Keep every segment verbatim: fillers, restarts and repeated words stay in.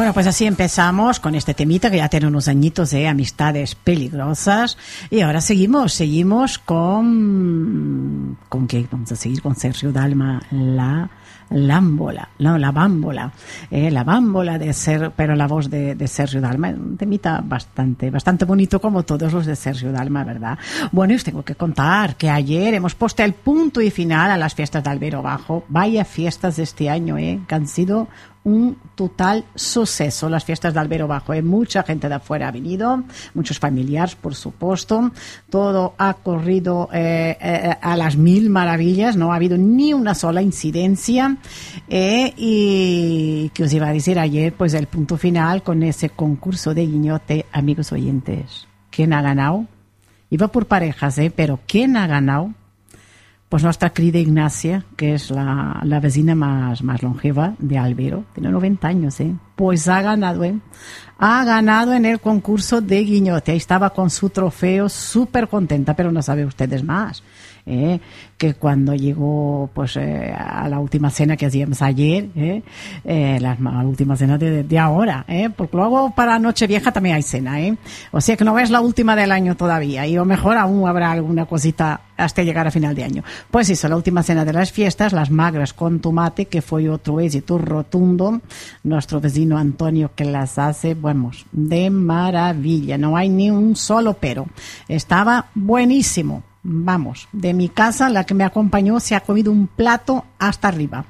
Bueno, pues así empezamos con este temita que ya tiene unos añitos de Amistades Peligrosas. Y ahora seguimos, seguimos con... ¿Con qué? Vamos a seguir con Sergio Dalma, la Lámbola, no, la Bámbola, eh, la Bámbola de Ser, pero la voz de, de Sergio Dalma, un temita bastante, bastante bonito como todos los de Sergio Dalma, ¿verdad? Bueno, y os tengo que contar que ayer hemos puesto el punto y final a las fiestas de Albero Bajo. Vaya fiestas de este año, eh, que han sido un total suceso las fiestas de Albero Bajo, eh. Mucha gente de afuera ha venido, muchos familiares, por supuesto, todo ha corrido eh, eh, a las mil maravillas, no ha habido ni una sola incidencia, eh, y que os iba a decir ayer, pues el punto final con ese concurso de guiñote, amigos oyentes. ¿Quién ha ganado? Iba por parejas, eh, pero ¿quién ha ganado? Pues nuestra querida Ignacia, que es la, la vecina más, más longeva de Albero, tiene noventa años, ¿eh? Pues ha ganado, ¿eh? Ha ganado en el concurso de guiñote. Ahí estaba con su trofeo, súper contenta, pero no sabe ustedes más, ¿eh? Que cuando llegó, pues, eh, a la última cena que hacíamos ayer, ¿eh? Eh, la, la última cena de, de ahora, ¿eh? Porque luego para Nochevieja también hay cena, ¿eh? O sea que no es la última del año todavía, y a lo mejor aún habrá alguna cosita hasta llegar a final de año. Pues eso, la última cena de las fiestas, las magras con tomate, que fue otro éxito rotundo. Nuestro vecino Antonio que las hace, vamos, de maravilla, no hay ni un solo pero. Estaba buenísimo. Vamos, de mi casa, la que me acompañó se ha comido un plato hasta arriba.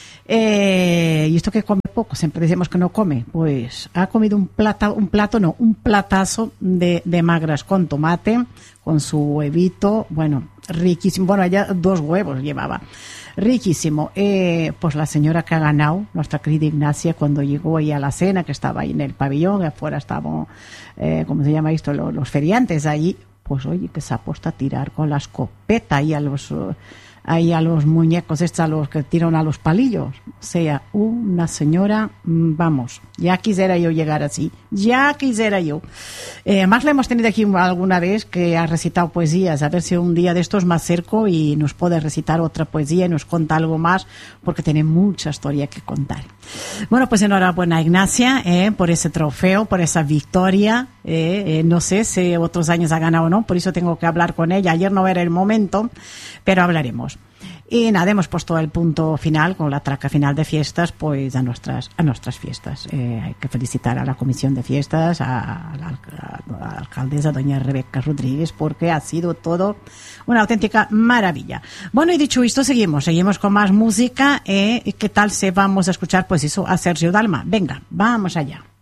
Eh, y esto que come poco, siempre decimos que no come, pues ha comido un plato, un plato no, un platazo de, de magras con tomate, con su huevito, bueno, riquísimo, bueno, allá dos huevos llevaba, riquísimo. Eh, pues la señora que ha ganado, nuestra querida Ignacia, cuando llegó ahí a la cena, que estaba ahí en el pabellón, afuera estaban, eh, ¿cómo se llama esto? Los, los feriantes allí, pues oye, que se ha puesto a tirar con la escopeta ahí a los... Uh, ahí a los muñecos estos, a los que tiran a los palillos. O sea, una señora, vamos, ya quisiera yo llegar así, ya quisiera yo. Eh, además, le hemos tenido aquí alguna vez que ha recitado poesías, a ver si un día de estos me acerco y nos puede recitar otra poesía y nos cuenta algo más, porque tiene mucha historia que contar. Bueno, pues enhorabuena, Ignacia, eh, por ese trofeo, por esa victoria. Eh, eh, no sé si otros años ha ganado o no, por eso tengo que hablar con ella. Ayer no era el momento, pero hablaremos. Y nada, hemos puesto el punto final con la traca final de fiestas, pues a nuestras a nuestras fiestas. Eh, hay que felicitar a la comisión de fiestas, a, a, la, a la alcaldesa doña Rebeca Rodríguez, porque ha sido todo una auténtica maravilla. Bueno, y dicho esto, seguimos, seguimos con más música. Eh, ¿Qué tal si vamos a escuchar, pues eso, a Sergio Dalma? Venga, vamos allá.